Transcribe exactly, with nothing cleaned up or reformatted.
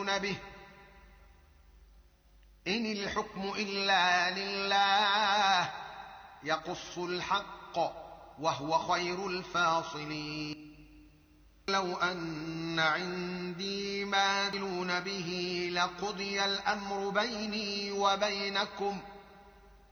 تجادلون به إن الحكم إلا لله يقص الحق وهو خير الفاصلين لو أن عندي ما تدلون به لقضي الأمر بيني وبينكم